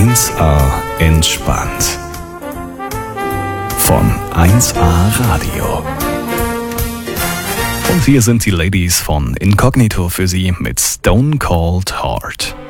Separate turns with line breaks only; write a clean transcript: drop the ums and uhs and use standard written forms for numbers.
1A entspannt. Von 1A Radio. Und hier sind die Ladies von Incognito für Sie mit Stone Cold Heart.